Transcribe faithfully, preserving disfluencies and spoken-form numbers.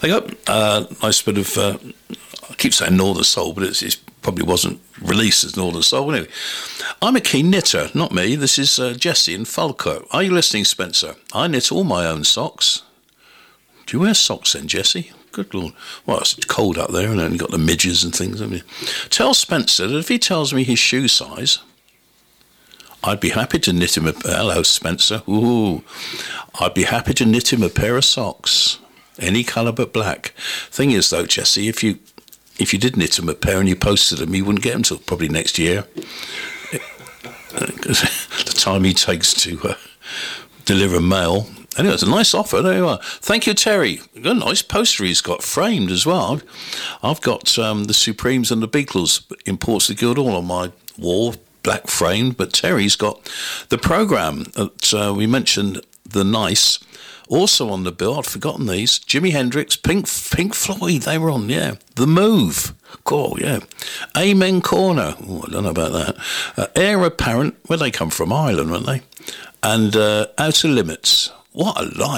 They got a uh, nice bit of, uh, I keep saying Northern Soul, but it's, it's probably wasn't released as Northern Soul. Anyway, I'm a keen knitter, not me. This is uh, Jesse in Falkirk. Are you listening, Spencer? I knit all my own socks. Do you wear socks then, Jesse? Good Lord. Well, it's cold up there, and then you've got the midges and things, haven't you? Tell Spencer that if he tells me his shoe size, I'd be happy to knit him a... Hello, Spencer. Ooh. I'd be happy to knit him a pair of socks. Any colour but black. Thing is, though, Jesse, if you if you did knit him a pair and you posted them, you wouldn't get them till probably next year. The time he takes to uh, deliver mail... Anyway, it's a nice offer. There you are. Thank you, Terry. Got a nice poster he's got framed as well. I've got um, the Supremes and the Beatles in Portsmouth Guildhall on my wall, black framed. But Terry's got the programme that uh, we mentioned, The Nice, also on the bill. I'd forgotten these. Jimi Hendrix, Pink Pink Floyd, they were on, yeah. The Move. Cool, yeah. Amen Corner. Oh, I don't know about that. Uh, Heir Apparent. Where'd they come from? Ireland, weren't they? And uh, Outer Limits. What a line.